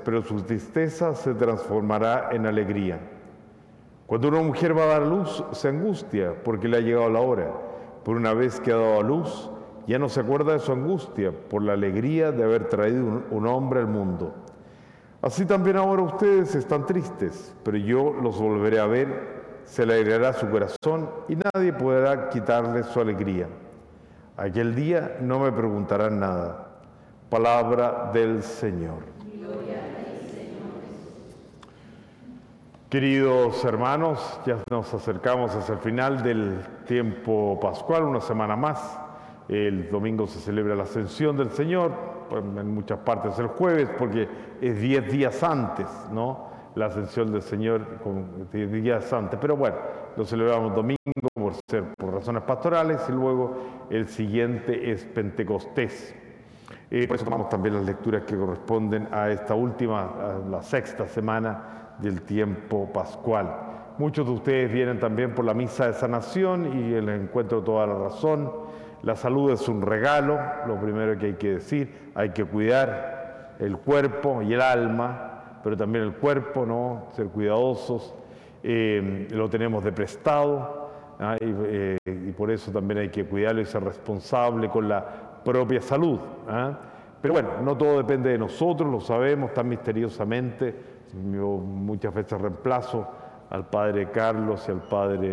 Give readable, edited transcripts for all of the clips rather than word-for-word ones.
pero su tristeza se transformará en alegría. Cuando una mujer va a dar luz, se angustia porque le ha llegado la hora. Por una vez que ha dado a luz, ya no se acuerda de su angustia por la alegría de haber traído un hombre al mundo. Así también ahora ustedes están tristes, pero yo los volveré a ver, se alegrará su corazón y nadie podrá quitarles su alegría. Aquel día no me preguntarán nada. Palabra del Señor. Gloria a ti, Señor Jesús. Queridos hermanos, ya nos acercamos hacia el final del tiempo pascual, una semana más. El domingo se celebra la Ascensión del Señor, en muchas partes el jueves, porque es 10 días antes, ¿no? La Ascensión del Señor, 10 días antes. Pero bueno, lo celebramos domingo por razones pastorales y luego el siguiente es Pentecostés. Por eso tomamos también las lecturas que corresponden a esta última, a la sexta semana del tiempo pascual. Muchos de ustedes vienen también por la misa de sanación y el encuentro de toda la razón. La salud es un regalo, lo primero que hay que decir, hay que cuidar el cuerpo y el alma, pero también el cuerpo, ¿no? Ser cuidadosos, lo tenemos de prestado, y por eso también hay que cuidarlo y ser responsable con la propia salud. Pero bueno, no todo depende de nosotros, lo sabemos tan misteriosamente. Yo muchas veces reemplazo al padre Carlos y al padre...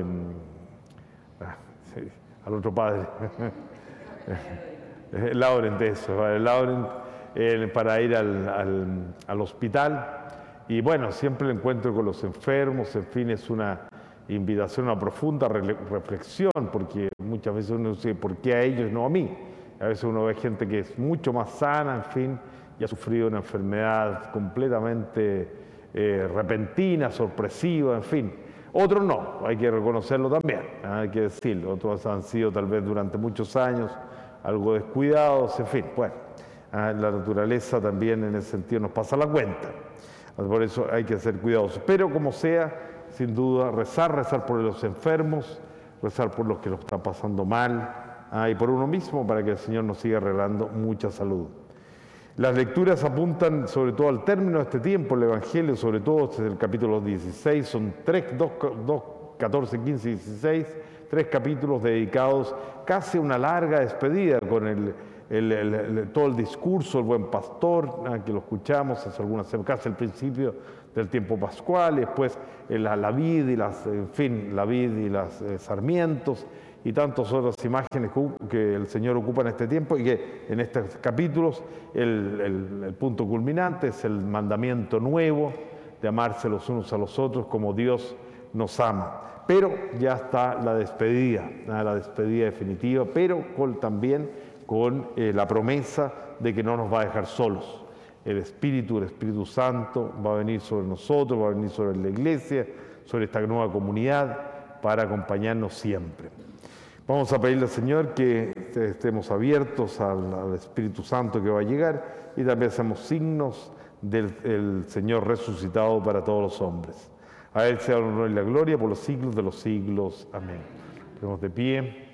al otro padre, Laurent, para ir al hospital. Y bueno, siempre el encuentro con los enfermos, en fin, es una invitación a una profunda reflexión, porque muchas veces uno dice, ¿por qué a ellos, no a mí? A veces uno ve gente que es mucho más sana, en fin, y ha sufrido una enfermedad completamente repentina, sorpresiva, en fin. Otros no, hay que reconocerlo también, hay que decirlo. Otros han sido tal vez durante muchos años algo descuidados, en fin. Bueno, la naturaleza también en ese sentido nos pasa la cuenta. Por eso hay que ser cuidadosos. Pero como sea, sin duda, rezar por los enfermos, rezar por los que lo están pasando mal, y por uno mismo para que el Señor nos siga regalando mucha salud. Las lecturas apuntan sobre todo al término de este tiempo, el Evangelio, sobre todo desde el capítulo 16, son 14, 15 y 16, 3 capítulos dedicados casi a una larga despedida con todo el discurso del buen pastor, que lo escuchamos hace algunas semanas, casi al principio del tiempo pascual, y después la vid y las sarmientos, y tantas otras imágenes que el Señor ocupa en este tiempo y que en estos capítulos el punto culminante es el mandamiento nuevo de amarse los unos a los otros como Dios nos ama. Pero ya está la despedida definitiva, pero también con la promesa de que no nos va a dejar solos. El Espíritu Santo va a venir sobre nosotros, va a venir sobre la Iglesia, sobre esta nueva comunidad para acompañarnos siempre. Vamos a pedirle al Señor que estemos abiertos al Espíritu Santo que va a llegar y también hacemos signos del Señor resucitado para todos los hombres. A Él sea el honor y la gloria por los siglos de los siglos. Amén. Ponemos de pie.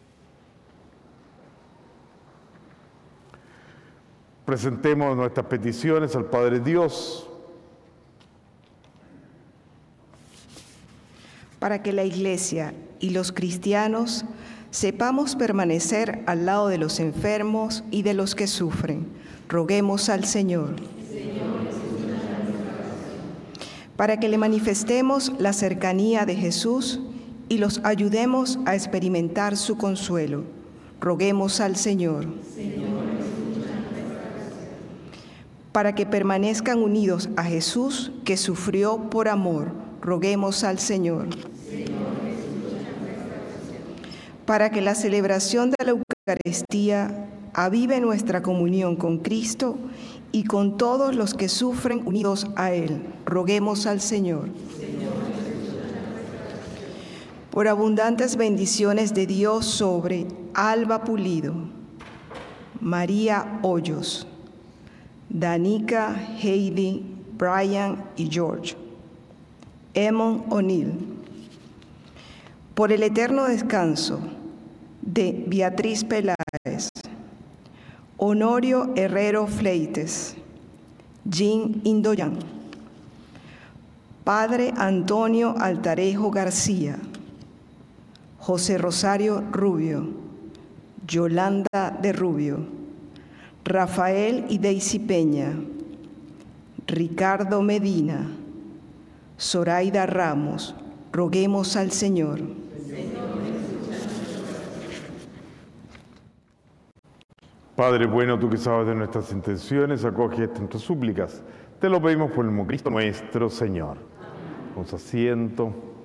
Presentemos nuestras peticiones al Padre Dios. Para que la Iglesia y los cristianos sepamos permanecer al lado de los enfermos y de los que sufren, roguemos al Señor. Para que le manifestemos la cercanía de Jesús y los ayudemos a experimentar su consuelo, roguemos al Señor. Para que permanezcan unidos a Jesús, que sufrió por amor, roguemos al Señor. Para que la celebración de la Eucaristía avive nuestra comunión con Cristo y con todos los que sufren unidos a Él, roguemos al Señor. Por abundantes bendiciones de Dios sobre Alba Pulido, María Hoyos, Danica, Heidi, Brian y George, Emon O'Neill. Por el eterno descanso de Beatriz Peláez, Honorio Herrero Fleites, Jean Indoyan, Padre Antonio Altarejo García, José Rosario Rubio, Yolanda de Rubio, Rafael y Daisy Peña, Ricardo Medina, Zoraida Ramos, roguemos al Señor. Padre bueno, tú que sabes de nuestras intenciones, acoge estas súplicas. Te lo pedimos por el mismo Cristo nuestro Señor. Con asiento.